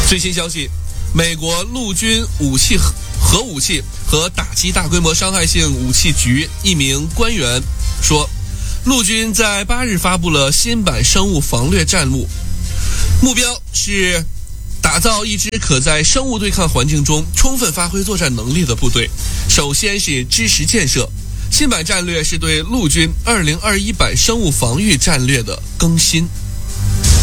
最新消息，美国陆军核武器和打击大规模伤害性武器局一名官员说，陆军在8日发布了新版生物防掠战录，目标是打造一支可在生物对抗环境中充分发挥作战能力的部队。首先是知识建设，新版战略是对陆军2021版生物防御战略的更新。